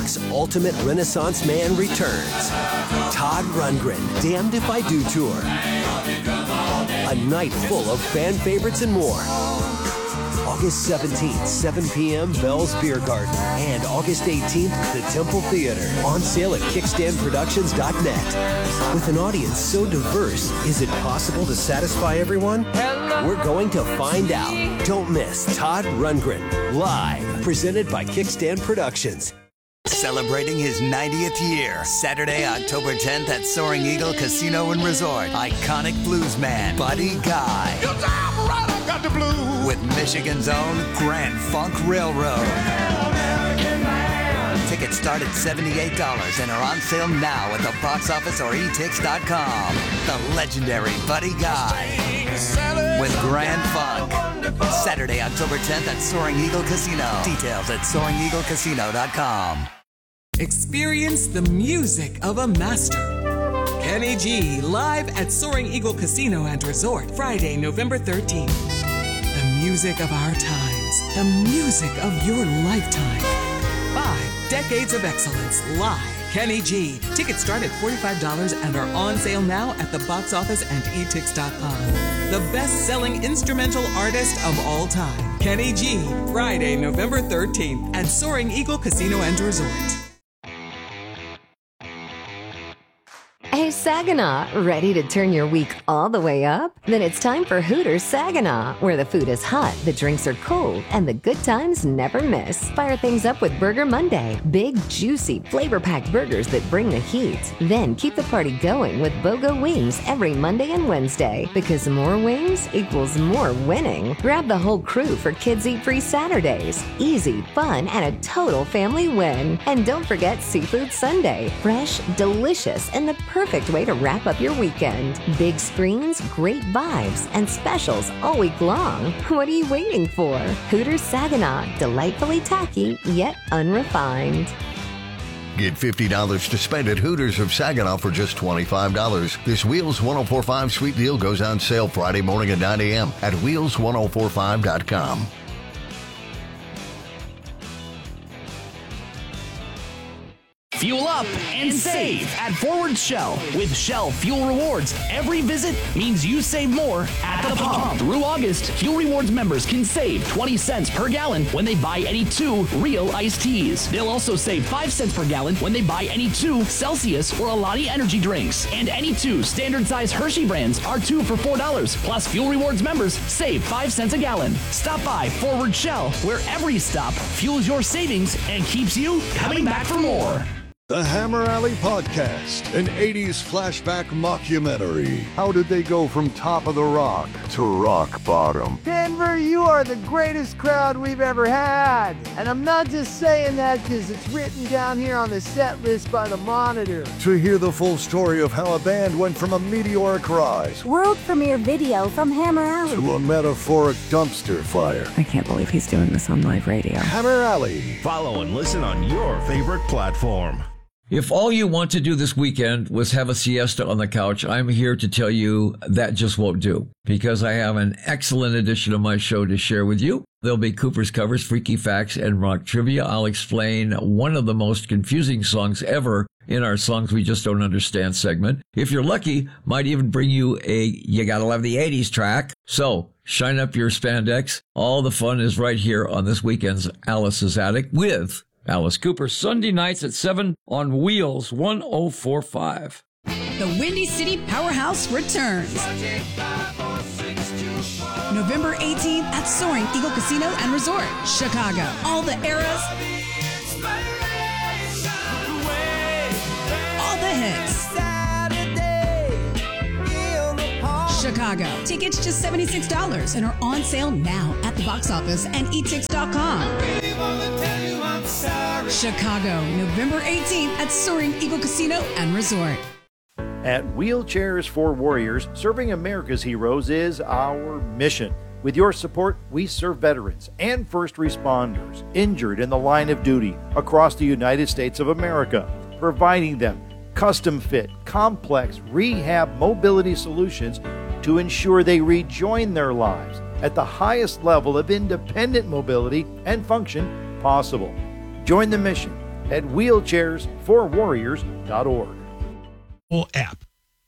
Rock's ultimate Renaissance man returns. Todd Rundgren, Damned If I Do Tour. A night full of fan favorites and more. August 17th, 7 p.m., Bell's Beer Garden. And August 18th, the Temple Theater. On sale at kickstandproductions.net. With an audience so diverse, is it possible to satisfy everyone? We're going to find out. Don't miss Todd Rundgren, live, presented by Kickstand Productions. Celebrating his 90th year, Saturday, October 10th at Soaring Eagle Casino and Resort. Iconic bluesman, Buddy Guy. Your time right, I got the blues. With Michigan's own Grand Funk Railroad. Tickets start at $78 and are on sale now at the box office or etix.com. The legendary Buddy Guy with Grand Funk. Saturday, October 10th at Soaring Eagle Casino. Details at SoaringEagleCasino.com. Experience the music of a master. Kenny G live at Soaring Eagle Casino and Resort, Friday, November 13th. The music of our times. The music of your lifetime. 5 decades of excellence live. Kenny G. Tickets start at $45 and are on sale now at the box office and etix.com. The best-selling instrumental artist of all time. Kenny G. Friday, November 13th at Soaring Eagle Casino and Resort. Hey, Saginaw, ready to turn your week all the way up? Then it's time for Hooters Saginaw, where the food is hot, the drinks are cold, and the good times never miss. Fire things up with Burger Monday. Big, juicy, flavor-packed burgers that bring the heat. Then keep the party going with BOGO Wings every Monday and Wednesday, because more wings equals more winning. Grab the whole crew for Kids Eat Free Saturdays. Easy, fun, and a total family win. And don't forget Seafood Sunday. Fresh, delicious, and the perfect way to wrap up your weekend. Big screens, great vibes, and specials all week long. What are you waiting for? Hooters Saginaw, delightfully tacky yet unrefined. Get $50 to spend at Hooters of Saginaw for just $25. This Wheels 1045 sweet deal goes on sale Friday morning at 9 a.m. at wheels1045.com. Fuel up and save at Forward Shell. With Shell Fuel Rewards, every visit means you save more at the pump. Through August, Fuel Rewards members can save 20 cents per gallon when they buy any 2 real iced teas. They'll also save 5 cents per gallon when they buy any 2 Celsius or Alani energy drinks. And any 2 standard size Hershey brands are 2 for $4. Plus, Fuel Rewards members save 5 cents a gallon. Stop by Forward Shell, where every stop fuels your savings and keeps you coming back for more. The Hammer Alley Podcast, an 80s flashback mockumentary. How did they go from top of the rock to rock bottom? Denver, you are the greatest crowd we've ever had. And I'm not just saying that because it's written down here on the set list by the Monitor. To hear the full story of how a band went from a meteoric rise, world premiere video from Hammer Alley, to a metaphoric dumpster fire. I can't believe he's doing this on live radio. Hammer Alley. Follow and listen on your favorite platform. If all you want to do this weekend was have a siesta on the couch, I'm here to tell you that just won't do, because I have an excellent edition of my show to share with you. There'll be Cooper's Covers, Freaky Facts, and Rock Trivia. I'll explain one of the most confusing songs ever in our Songs We Just Don't Understand segment. If you're lucky, might even bring you a You Gotta Love the 80s track. So shine up your spandex. All the fun is right here on this weekend's Alice's Attic with Alice Cooper, Sunday nights at 7 on Wheels 1045. The Windy City Powerhouse returns. November 18th at Soaring Eagle Casino and Resort, Chicago. All the eras, all the hits. Chicago. Tickets just $76 and are on sale now at the box office and etix.com. Chicago, November 18th at Soaring Eagle Casino and Resort. At Wheelchairs for Warriors, serving America's heroes is our mission. With your support, we serve veterans and first responders injured in the line of duty across the United States of America, providing them custom-fit, complex rehab mobility solutions to ensure they rejoin their lives at the highest level of independent mobility and function possible. Join the mission at wheelchairsforwarriors.org. App.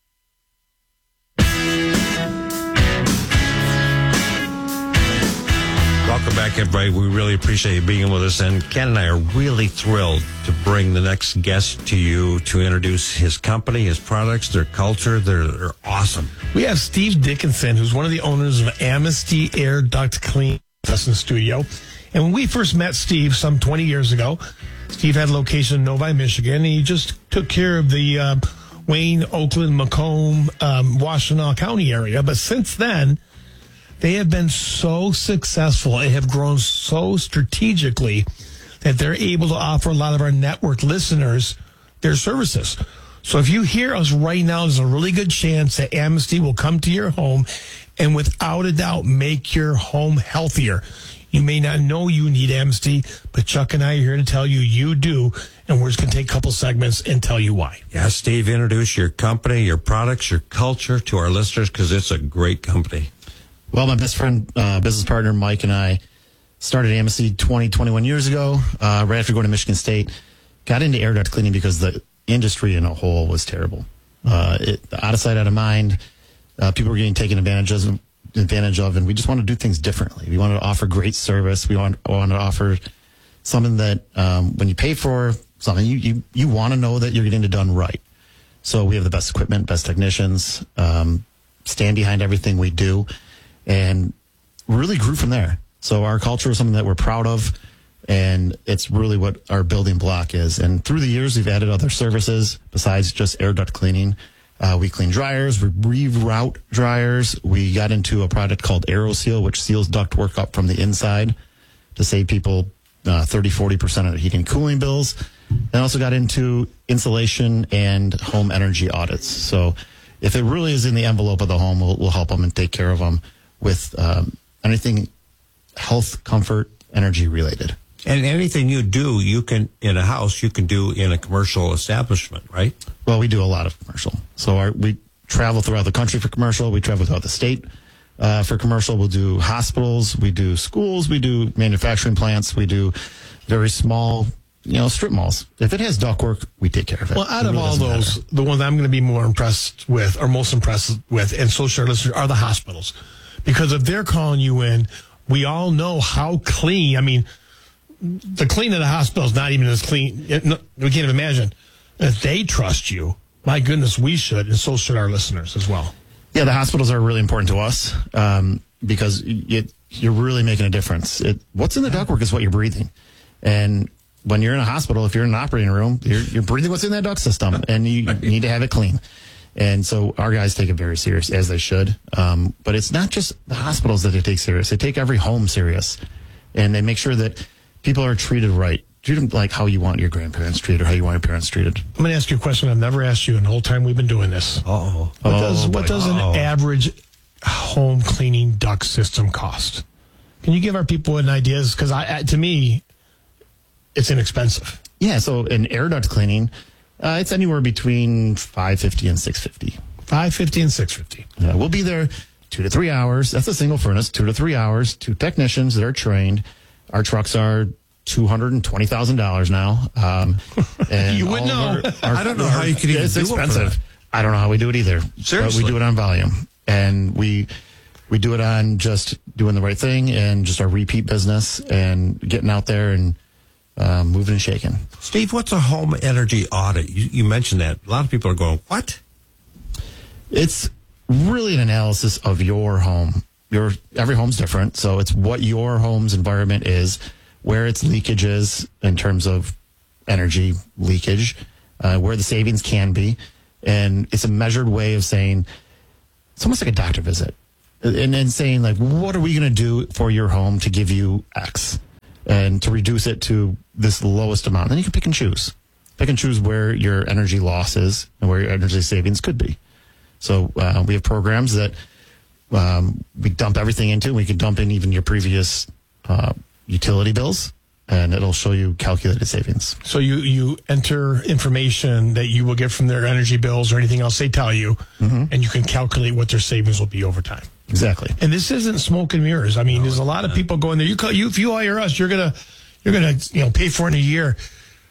Welcome back, everybody. We really appreciate you being with us. And Ken and I are really thrilled to bring the next guest to you to introduce his company, his products, their culture. They're awesome. We have Steve Dickinson, who's one of the owners of Amnesty Air Duct Clean, with us in the studio. And when we first met Steve some 20 years ago, Steve had a location in Novi, Michigan, and he just took care of the Wayne, Oakland, Macomb, Washtenaw County area. But since then, they have been so successful and have grown so strategically that they're able to offer a lot of our network listeners their services. So if you hear us right now, there's a really good chance that Amnesty will come to your home and without a doubt make your home healthier. You may not know you need Amnesty, but Chuck and I are here to tell you you do, and we're just going to take a couple segments and tell you why. Yeah, Steve, introduce your company, your products, your culture to our listeners, because it's a great company. Well, my best friend, business partner, Mike, and I started Amnesty 21 years ago, right after going to Michigan State. Got into air duct cleaning because the industry in a whole was terrible. Out of sight, out of mind. People were getting taken advantage of, and we just wanted to do things differently. We wanted to offer great service. We wanted to offer something that when you pay for something, you want to know that you're getting it done right. So we have the best equipment, best technicians, stand behind everything we do, and really grew from there. So our culture is something that we're proud of, and it's really what our building block is. And through the years, we've added other services besides just air duct cleaning. We clean dryers, we reroute dryers. We got into a product called AeroSeal, which seals ductwork up from the inside to save people 30-40% of the heating and cooling bills. And also got into insulation and home energy audits. So if it really is in the envelope of the home, we'll help them and take care of them with anything health, comfort, energy related. And anything you do, you can, in a house, you can do in a commercial establishment, right? Well, we do a lot of commercial. So we travel throughout the country for commercial. We travel throughout the state for commercial. We'll do hospitals. We do schools. We do manufacturing plants. We do very small, strip malls. If it has ductwork, we take care of it. Well, out of all those, the ones I'm going to be most impressed with, and so should our listeners, are the hospitals. Because if they're calling you in, we all know how clean. I mean, the clean of the hospital is not even as clean. We can't even imagine. If they trust you, my goodness, we should, and so should our listeners as well. Yeah, the hospitals are really important to us because you're really making a difference. What's in the ductwork is what you're breathing. And when you're in a hospital, if you're in an operating room, you're breathing what's in that duct system, and you need to have it clean. And so our guys take it very serious, as they should. But it's not just the hospitals that they take serious. They take every home serious. And they make sure that people are treated right. Treat them like how you want your grandparents treated or how you want your parents treated. I'm going to ask you a question I've never asked you in the whole time we've been doing this. What does an average home cleaning duct system cost? Can you give our people an idea? Because to me, it's inexpensive. Yeah, so in air duct cleaning, it's anywhere between $550 and $650. $550 and $650. We'll be there 2 to 3 hours. That's a single furnace, 2 to 3 hours, 2 technicians that are trained. Our trucks are $220,000 now. And you would know. I don't know how you could even do it. It's expensive. I don't know how we do it either. Seriously. But we do it on volume. And we do it on just doing the right thing and just our repeat business and getting out there and moving and shaking. Steve, what's a home energy audit? You mentioned that. A lot of people are going, what? It's really an analysis of your home. Every home's different, so it's what your home's environment is, where its leakage is in terms of energy leakage, where the savings can be. And it's a measured way of saying, it's almost like a doctor visit. And then saying, like, what are we going to do for your home to give you X? And to reduce it to this lowest amount. Then you can pick and choose. Pick and choose where your energy loss is and where your energy savings could be. So we have programs that we dump everything into. We can dump in even your previous utility bills, and it'll show you calculated savings. So you enter information that you will get from their energy bills or anything else they tell you, and you can calculate what their savings will be over time. Exactly. And this isn't smoke and mirrors. I mean, there's a lot of people going there. If you hire us, you're gonna pay for it in a year.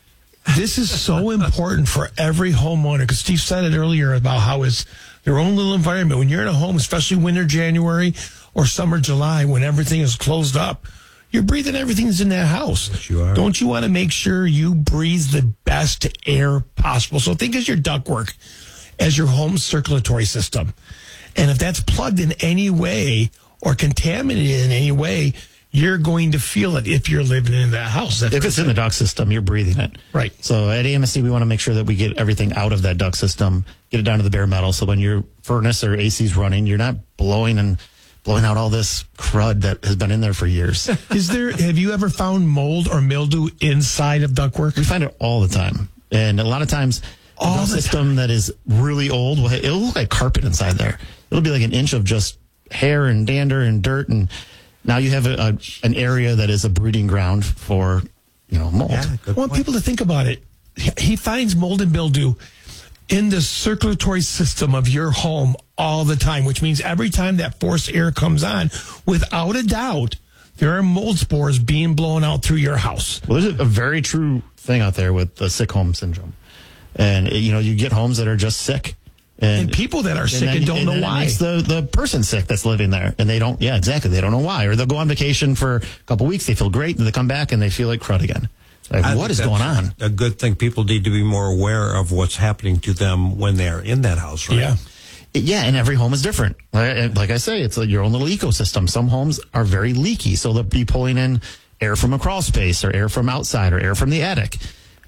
This is so important for every homeowner, because Steve said it earlier about how it's their own little environment. When you're in a home, especially winter, January, or summer, July, when everything is closed up, you're breathing everything that's in that house. Yes, you are. Don't you want to make sure you breathe the best air possible? So think of your ductwork as your home circulatory system. And if that's plugged in any way or contaminated in any way, you're going to feel it if you're living in that house. If it's in the duct system, you're breathing it. Right. So at AMSC, we want to make sure that we get everything out of that duct system, get it down to the bare metal. So when your furnace or AC is running, you're not blowing out all this crud that has been in there for years. Have you ever found mold or mildew inside of ductwork? We find it all the time. And a lot of times, a duct system that is really old, it'll look like carpet inside there. It'll be like an inch of just hair and dander and dirt, and now you have an area that is a breeding ground for, mold. Yeah, I want people to think about it. He finds mold and mildew in the circulatory system of your home all the time, which means every time that forced air comes on, without a doubt, there are mold spores being blown out through your house. Well, there's a very true thing out there with the sick home syndrome. And, you get homes that are just sick. And people that are sick and don't know why. It makes the person sick that's living there. And they don't, exactly. They don't know why. Or they'll go on vacation for a couple of weeks. They feel great. And they come back and they feel like crud again. Like, what is going on? A good thing. People need to be more aware of what's happening to them when they're in that house, right? Yeah. Yeah, and every home is different. Like I say, it's your own little ecosystem. Some homes are very leaky, so they'll be pulling in air from a crawl space or air from outside or air from the attic.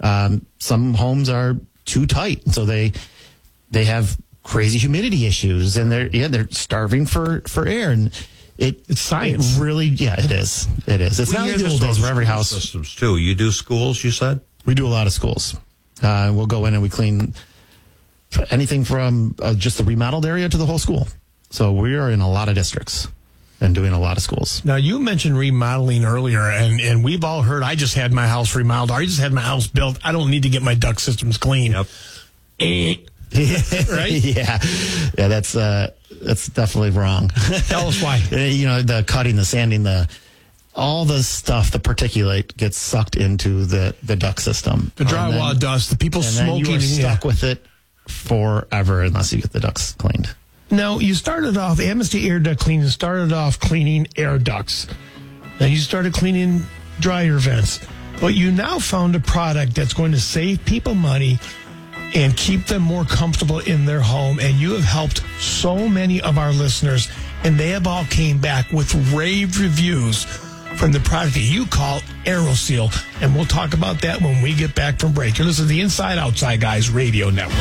Some homes are too tight, so they have crazy humidity issues, and they're starving for air. And it's science. It really, it is. It is. It's not like the old days where every house systems too. You do schools, you said? We do a lot of schools. We'll go in and we clean anything from just the remodeled area to the whole school. So we are in a lot of districts and doing a lot of schools. Now, you mentioned remodeling earlier, and we've all heard, I just had my house remodeled, or I just had my house built. I don't need to get my duct systems clean. Yep. Right? Yeah, that's definitely wrong. Tell us why. The cutting, the sanding, all the stuff, the particulate gets sucked into the duct system. The drywall dust, the people smoking. Then you are stuck with it forever unless you get the ducts cleaned. Now, you started off, Amnesty Air Duct Cleaning started off cleaning air ducts. Then you started cleaning dryer vents. But you now found a product that's going to save people money and keep them more comfortable in their home. And you have helped so many of our listeners, and they have all came back with rave reviews from the product that you call AeroSeal. And we'll talk about that when we get back from break. You're listening to the Inside Outside Guys Radio Network.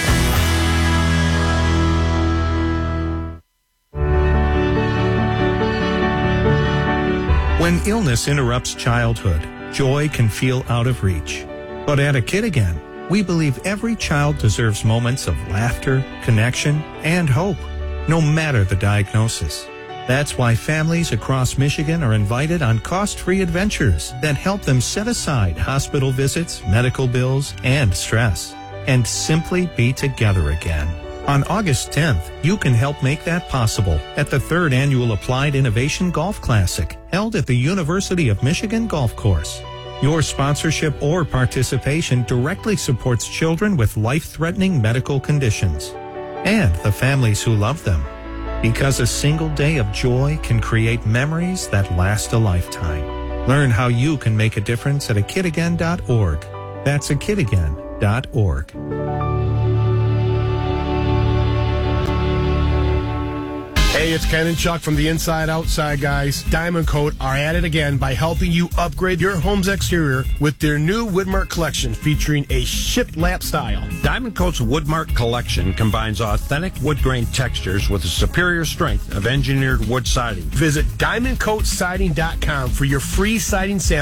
When illness interrupts childhood, joy can feel out of reach. But at A Kid Again, we believe every child deserves moments of laughter, connection, and hope, no matter the diagnosis. That's why families across Michigan are invited on cost-free adventures that help them set aside hospital visits, medical bills, and stress, and simply be together again. On August 10th, you can help make that possible at the 3rd Annual Applied Innovation Golf Classic, held at the University of Michigan Golf Course. Your sponsorship or participation directly supports children with life-threatening medical conditions and the families who love them. Because a single day of joy can create memories that last a lifetime. Learn how you can make a difference at akidagain.org. That's akidagain.org. Hey, it's Ken and Chuck from the Inside Outside Guys. Diamond Coat are at it again by helping you upgrade your home's exterior with their new Woodmark collection featuring a shiplap style. Diamond Coat's Woodmark collection combines authentic wood grain textures with the superior strength of engineered wood siding. Visit diamondcoatsiding.com for your free siding sample.